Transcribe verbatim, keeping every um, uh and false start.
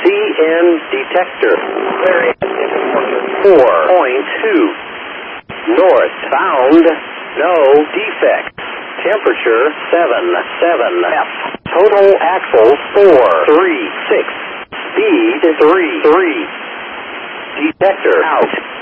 N detector. four point two. Northbound, no defects. Temperature seven seven. F. Total axle four three six. Speed three three. Detector out.